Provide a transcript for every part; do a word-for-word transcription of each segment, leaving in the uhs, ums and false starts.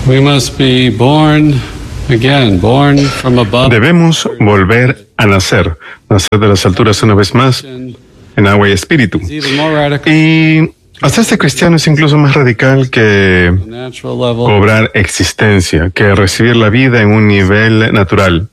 We must be born again, born from above. Debemos volver a nacer, nacer de las alturas una vez más, en agua y espíritu. Y hacerse cristiano es incluso más radical que cobrar existencia, que recibir la vida en un nivel natural.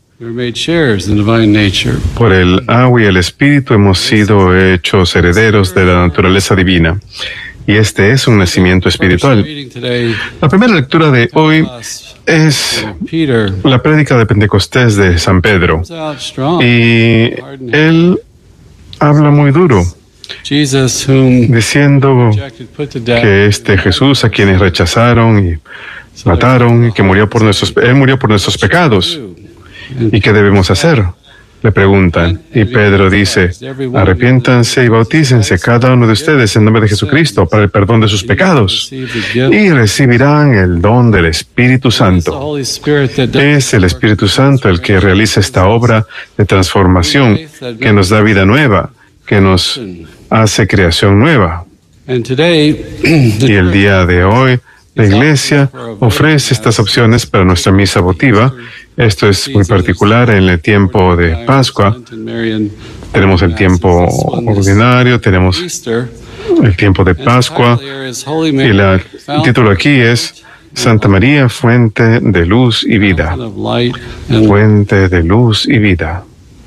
Por el agua y el espíritu hemos sido hechos herederos de la naturaleza divina. Y este es un nacimiento espiritual. La primera lectura de hoy es la prédica de Pentecostés de San Pedro. Y él habla muy duro, diciendo que este Jesús a quienes rechazaron y mataron, y que murió por nuestros, él murió por nuestros pecados. ¿Y qué debemos hacer?, le preguntan. Y Pedro dice: arrepiéntanse y bautícense cada uno de ustedes en nombre de Jesucristo para el perdón de sus pecados y recibirán el don del Espíritu Santo. Es el Espíritu Santo el que realiza esta obra de transformación, que nos da vida nueva, que nos hace creación nueva. Y el día de hoy, la Iglesia ofrece estas opciones para nuestra misa votiva. Esto es muy particular en el tiempo de Pascua. Tenemos el tiempo ordinario, tenemos el tiempo de Pascua, y la, el título aquí es Santa María, fuente de luz y vida. Fuente de luz y vida.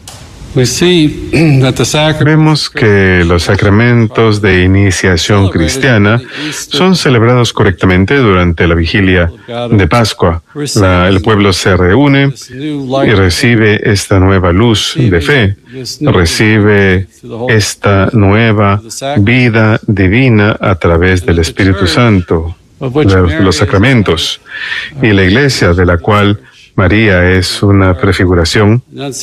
Vemos que los sacramentos de iniciación cristiana son celebrados correctamente durante la vigilia de Pascua. La, el pueblo se reúne y recibe esta nueva luz de fe, recibe esta nueva vida divina a través del Espíritu Santo, de los sacramentos. Y la Iglesia, de la cual María es una prefiguración,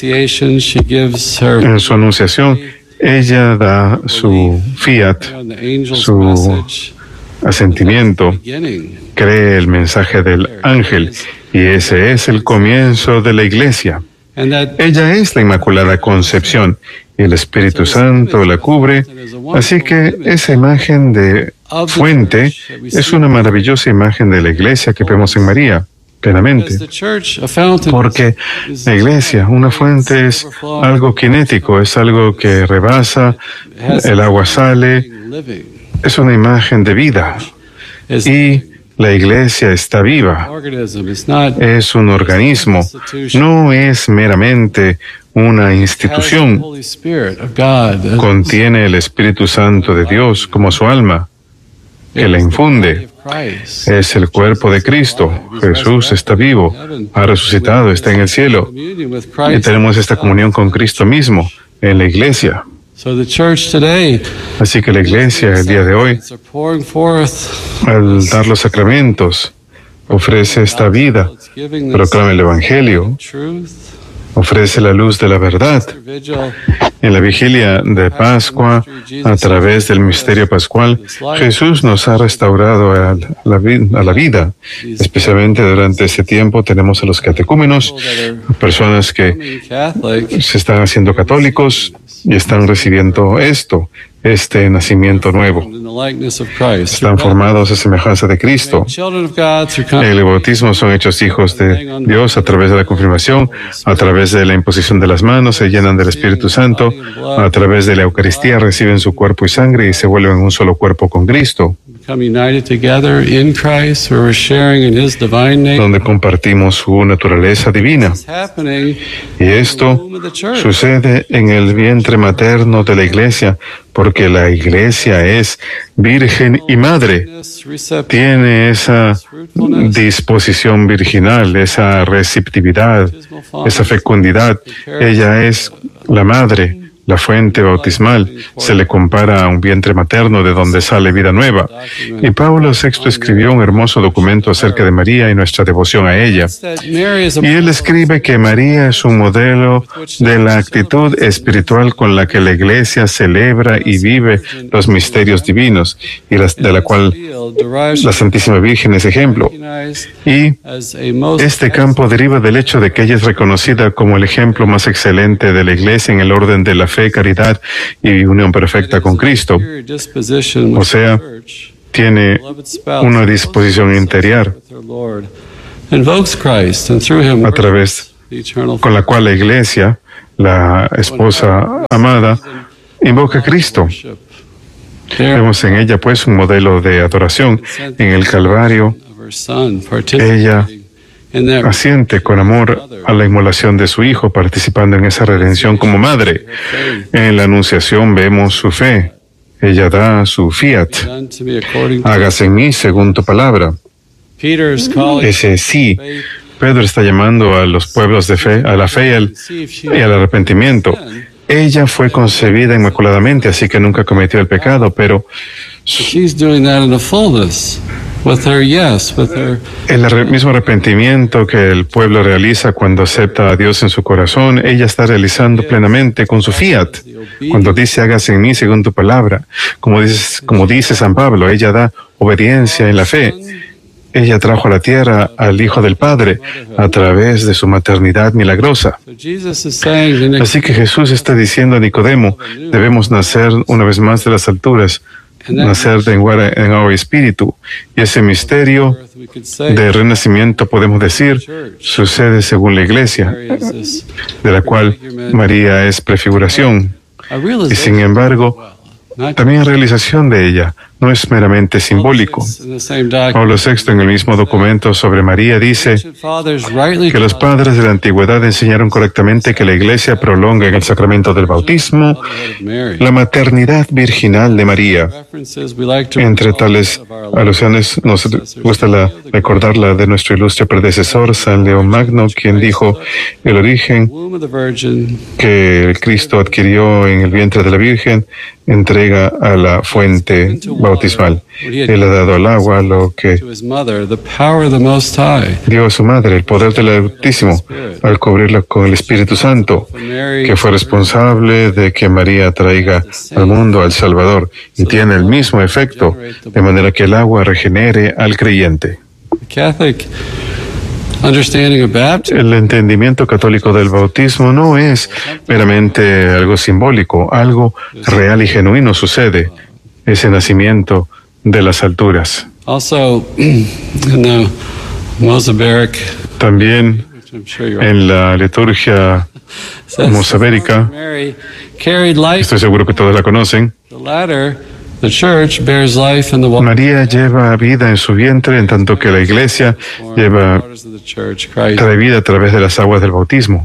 en su anunciación, ella da su fiat, su asentimiento, cree el mensaje del ángel, y ese es el comienzo de la Iglesia. Ella es la Inmaculada Concepción, y el Espíritu Santo la cubre, así que esa imagen de fuente es una maravillosa imagen de la Iglesia que vemos en María. Plenamente, porque la Iglesia, una fuente, es algo cinético, es algo que rebasa, el agua sale, es una imagen de vida, y la Iglesia está viva, es un organismo, no es meramente una institución, contiene el Espíritu Santo de Dios como su alma, que la infunde. Es el cuerpo de Cristo. Jesús está vivo, ha resucitado, está en el cielo. Y tenemos esta comunión con Cristo mismo en la Iglesia. Así que la Iglesia, el día de hoy, al dar los sacramentos, ofrece esta vida, proclama el Evangelio, ofrece la luz de la verdad. En la vigilia de Pascua, a través del misterio pascual, Jesús nos ha restaurado a la, a la vida. Especialmente durante ese tiempo tenemos a los catecúmenos, personas que se están haciendo católicos y están recibiendo esto, este nacimiento nuevo. Están formados a semejanza de Cristo. El bautismo son hechos hijos de Dios a través de la confirmación, a través de la imposición de las manos, se llenan del Espíritu Santo, a través de la Eucaristía reciben su cuerpo y sangre y se vuelven un solo cuerpo con Cristo, donde compartimos su naturaleza divina. Y esto sucede en el vientre materno de la Iglesia, porque la Iglesia es virgen y madre. Tiene esa disposición virginal, esa receptividad, esa fecundidad. Ella es la madre, la fuente bautismal. Se le compara a un vientre materno de donde sale vida nueva. Y Pablo sexto escribió un hermoso documento acerca de María y nuestra devoción a ella. Y él escribe que María es un modelo de la actitud espiritual con la que la Iglesia celebra y vive los misterios divinos, y las, de la cual la Santísima Virgen es ejemplo. Y este campo deriva del hecho de que ella es reconocida como el ejemplo más excelente de la Iglesia en el orden de la fe, caridad y unión perfecta con Cristo. O sea, tiene una disposición interior invokes Christ and through him a través the eternal con la cual la iglesia, la esposa amada, invoca a Cristo. worship. There, Vemos en ella pues un modelo de adoración. En el Calvario, of her son, ella participating in that asiente con amor a la inmolación de su Hijo, participando en esa redención como madre. En la Anunciación vemos su fe. Ella da su fiat. done to me according to Hágase en mí según tu palabra. Peter's calling Ese sí. faith. Pedro está llamando a los pueblos de fe, a la fe y al, y al arrepentimiento. Ella fue concebida inmaculadamente, así que nunca cometió el pecado, pero She's doing that in the fullness with her yes, with her el arre- mismo arrepentimiento que el pueblo realiza cuando acepta a Dios en su corazón, ella está realizando plenamente con su fiat. Cuando dice hágase en mí según tu palabra, como dice, como dice San Pablo, ella da obediencia en la fe. Ella trajo a la tierra al Hijo del Padre a través de su maternidad milagrosa. So Jesus is saying to Así que Jesús está diciendo a Nicodemo, debemos nacer una vez más de las alturas, nacer de agua en agua y espíritu. Y ese misterio we could say de renacimiento, podemos decir, sucede según la Iglesia, Mary is this de la cual María es prefiguración. a Y realization sin embargo, not también realización de ella no es meramente simbólico. in the same document. Pablo sexto, en el mismo documento sobre María, dice Fathers rightly que los padres de la antigüedad enseñaron correctamente que la Iglesia prolonga en el sacramento del bautismo Mary. la maternidad virginal de María. References we like to Entre recall tales of our alusiones nos gusta la, recordar la de nuestro ilustre predecesor, San León Magno, quien dijo el origen womb of the Virgin que el Cristo adquirió en el vientre de la Virgen entrega a la fuente bautismal. Él ha dado al agua lo que to his mother, the power of the Most High. dio a su madre, el poder del Altísimo, al cubrirla con el Espíritu Santo, que fue responsable de que María traiga al mundo al Salvador, y tiene el mismo efecto, de manera que el agua regenere al creyente. The Catholic understanding of baptism El entendimiento católico del bautismo no es meramente algo simbólico, algo real y genuino sucede, ese nacimiento de las alturas. also in the Moseberic, También which I'm sure you're en la liturgia says, mosabérica, Mary carried life. estoy seguro que todos la conocen, The latter, the church, bears life in the water. María lleva vida en su vientre, en tanto que la Iglesia lleva, Waters of the church, Christ. trae vida a través de las aguas del bautismo.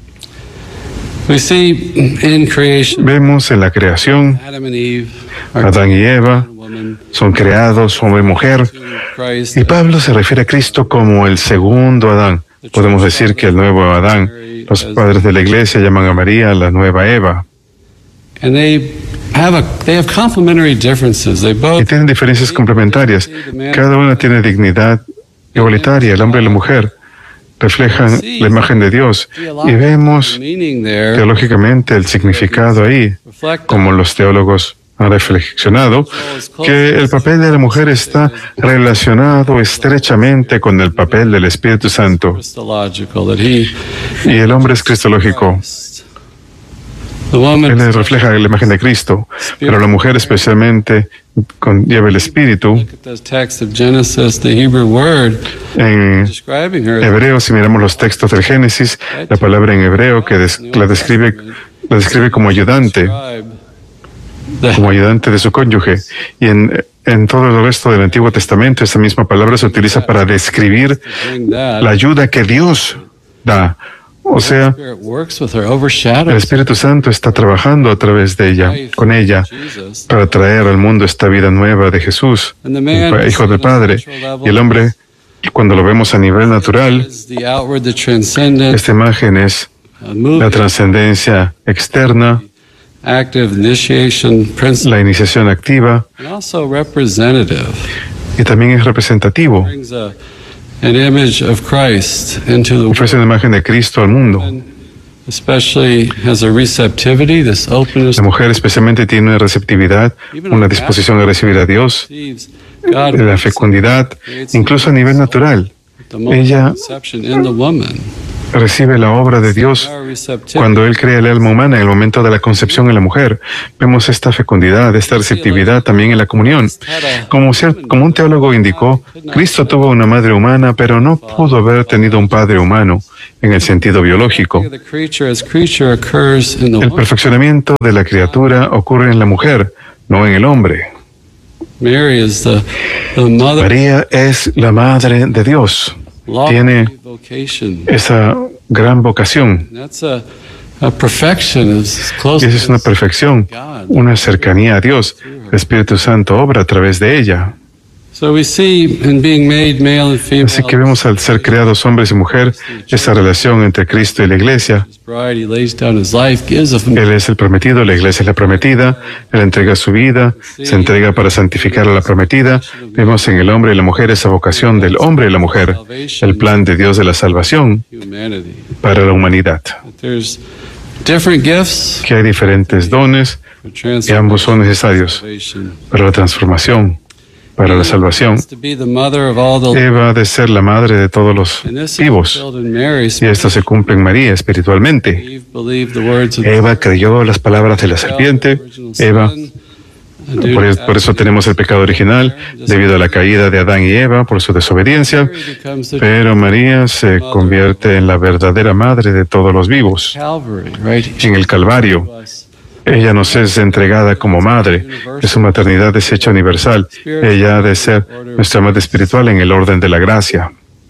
We see in creation, Vemos en la creación, Adam and Eve are Adán y Eva woman, son creados, hombre y mujer, Christ. y Pablo se refiere a Cristo como el segundo Adán. Podemos decir que el nuevo Adán, los padres de la Iglesia llaman a María la nueva Eva, And they have a they have complementary differences. They y both tienen diferencias complementarias. Cada una tiene dignidad igualitaria, el hombre y la mujer reflejan la imagen de Dios, y vemos meaning there teológicamente el significado ahí, reflect como los teólogos han reflexionado, que el papel de la mujer está relacionado estrechamente con el papel del Espíritu Santo, Christological that he y el hombre es cristológico. the woman Él refleja la imagen de Cristo, pero la mujer especialmente con, lleva el Espíritu. look at this text of Genesis, the Hebrew word En describing her hebreo, si miramos los textos del Génesis, la palabra en hebreo que des- la describe, la describe como ayudante, como ayudante de su cónyuge. Y en, en todo el resto del Antiguo Testamento, esta misma palabra se utiliza para describir la ayuda que Dios da. O sea, Spirit works with her, el overshadows Espíritu Santo está trabajando a través de ella, con ella, Jesus. para traer al mundo esta vida nueva de Jesús, And the el man, pa- Hijo del Padre. Y el hombre, cuando lo vemos a nivel natural, is the outward, the transcendent, esta imagen es uh, la movement, trascendencia externa, active initiation principle, la iniciación activa, and also representative. y también es representativo. Brings a, an image of Christ into the Ofrece una imagen de Cristo al mundo. world, especially has a receptivity, this openness. La mujer especialmente tiene una receptividad, una disposición a recibir a Dios, receives God la fecundidad, incluso a nivel natural. the moment ella- of conception in the woman. recibe la obra de Dios cuando Él crea el alma humana en el momento de la concepción en la mujer. Vemos esta fecundidad, esta receptividad también en la comunión. Como, como un teólogo indicó, Cristo tuvo una madre humana, pero no pudo haber tenido un padre humano en el sentido biológico. El perfeccionamiento de la criatura ocurre en la mujer, no en el hombre. María es la madre de Dios. Tiene esa gran vocación. Y esa es una perfección, una cercanía a Dios. El Espíritu Santo obra a través de ella. Así que vemos al ser creados hombres y mujer, esa relación entre Cristo y la Iglesia. Él es el prometido, la Iglesia es la prometida, Él entrega su vida, se entrega para santificar a la prometida. Vemos en el hombre y la mujer esa vocación del hombre y la mujer, el plan de Dios de la salvación para la humanidad. Que hay diferentes dones y ambos son necesarios para la transformación, para la salvación. Eva ha de ser la madre de todos los vivos, y esto se cumple en María espiritualmente. Eva creyó las palabras de la serpiente. Eva, por, por eso tenemos el pecado original, debido a la caída de Adán y Eva, por su desobediencia. Pero María se convierte en la verdadera madre de todos los vivos, en el Calvario. Ella nos es entregada como madre, es su maternidad es hecha universal. Ella ha de ser nuestra madre espiritual en el orden de la gracia.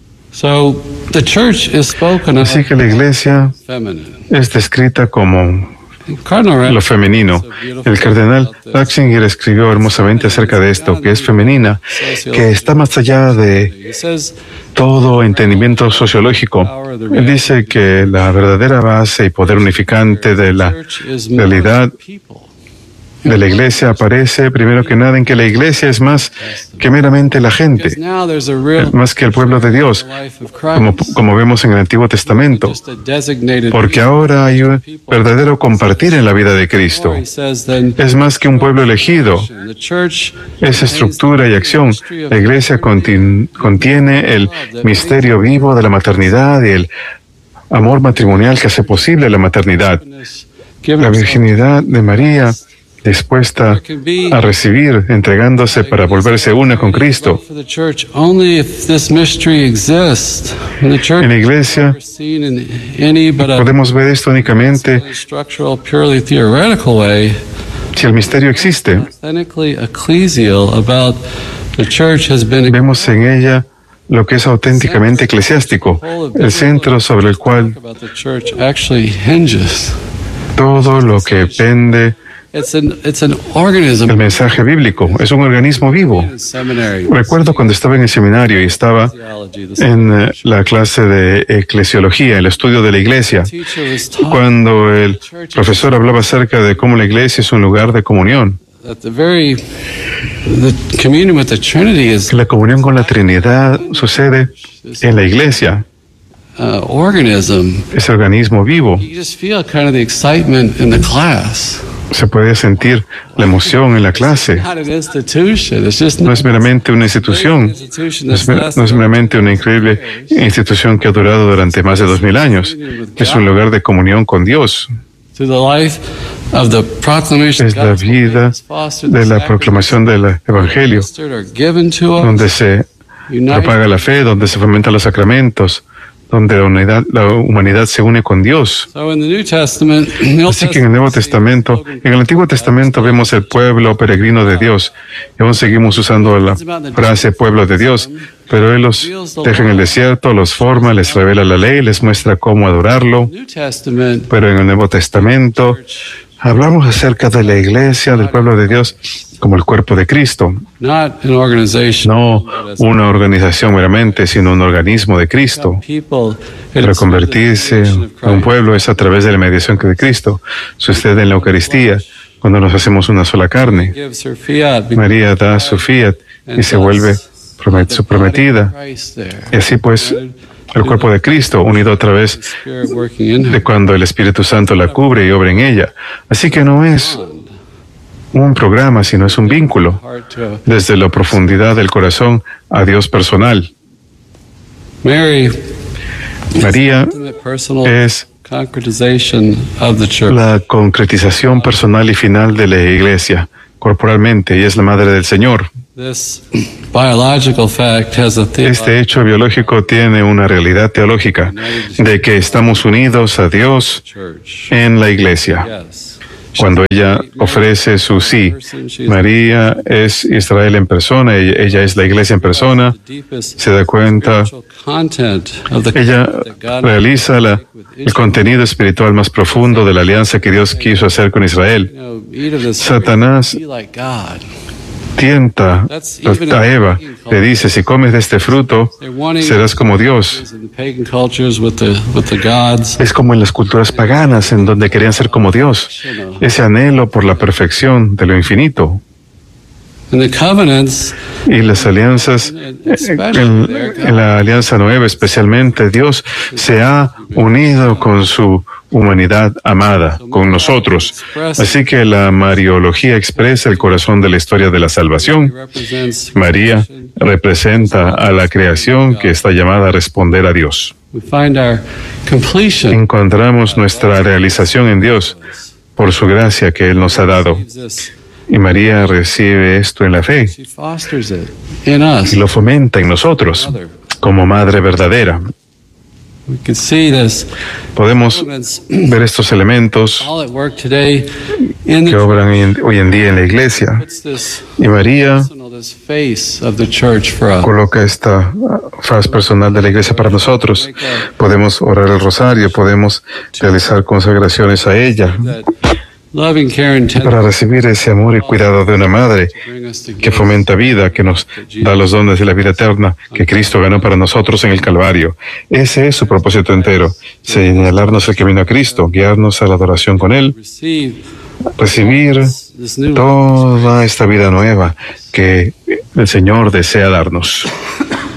Así que la Iglesia es descrita como lo femenino. El cardenal Ratzinger escribió hermosamente acerca de esto, que es femenina, que está más allá de todo entendimiento sociológico. Él dice que la verdadera base y poder unificante de la realidad de la Iglesia aparece primero que nada en que la Iglesia es más que meramente la gente, es más que el pueblo de Dios, como, como vemos en el Antiguo Testamento, porque ahora hay un verdadero compartir en la vida de Cristo. Es más que un pueblo elegido, es estructura y acción. La Iglesia contin, contiene el misterio vivo de la maternidad y el amor matrimonial que hace posible la maternidad. La virginidad de María, dispuesta a recibir, entregándose para volverse una con Cristo. En la Iglesia podemos ver esto únicamente si el misterio existe. Vemos en ella lo que es auténticamente eclesiástico, el centro sobre el cual todo lo que pende el mensaje bíblico. Es un organismo vivo. Recuerdo cuando estaba en el seminario y estaba en la clase de eclesiología, el estudio de la iglesia, cuando el profesor hablaba acerca de cómo la iglesia es un lugar de comunión. La comunión con la Trinidad sucede en la iglesia. Ese organismo vivo. Se puede sentir la emoción en la clase. No es meramente una institución, no es, no es meramente una increíble institución que ha durado durante más de dos mil años. Es un lugar de comunión con Dios. Es la vida de la proclamación del Evangelio, donde se propaga la fe, donde se fomentan los sacramentos, donde la, unidad, la humanidad se une con Dios. Así que en el Nuevo Testamento, en el Antiguo Testamento vemos el pueblo peregrino de Dios, y aún seguimos usando la frase pueblo de Dios, pero Él los deja en el desierto, los forma, les revela la ley, les muestra cómo adorarlo. Pero en el Nuevo Testamento hablamos acerca de la iglesia, del pueblo de Dios, como el cuerpo de Cristo. No una organización meramente, sino un organismo de Cristo. Para convertirse en un pueblo es a través de la mediación de Cristo. Sucede en la Eucaristía, cuando nos hacemos una sola carne. María da su fiat y se vuelve su prometida. Y así pues, el cuerpo de Cristo, unido a través de cuando el Espíritu Santo la cubre y obra en ella. Así que no es un programa, sino es un vínculo desde la profundidad del corazón a Dios personal. María es la concretización personal y final de la Iglesia corporalmente, y es la Madre del Señor. Este hecho biológico tiene una realidad teológica de que estamos unidos a Dios en la Iglesia. Cuando ella ofrece su sí, María es Israel en persona, ella, ella es la Iglesia en persona, se da cuenta, ella realiza la, el contenido espiritual más profundo de la alianza que Dios quiso hacer con Israel. Satanás tienta a Eva, le dice, si comes de este fruto, serás como Dios. Es como en las culturas paganas, en donde querían ser como Dios. Ese anhelo por la perfección de lo infinito. Y las alianzas, en, en la alianza nueva especialmente, Dios se ha unido con su humanidad amada, con nosotros. Así que la Mariología expresa el corazón de la historia de la salvación. María representa a la creación que está llamada a responder a Dios. Encontramos nuestra realización en Dios por su gracia que Él nos ha dado. Y María recibe esto en la fe y lo fomenta en nosotros como madre verdadera. Podemos ver estos elementos que obran hoy en día en la Iglesia. Y María coloca esta faz personal de la Iglesia para nosotros. Podemos orar el rosario, podemos realizar consagraciones a ella, para recibir ese amor y cuidado de una madre que fomenta vida, que nos da los dones de la vida eterna que Cristo ganó para nosotros en el Calvario. Ese es su propósito entero, señalarnos el camino a Cristo, guiarnos a la adoración con Él, recibir toda esta vida nueva que el Señor desea darnos.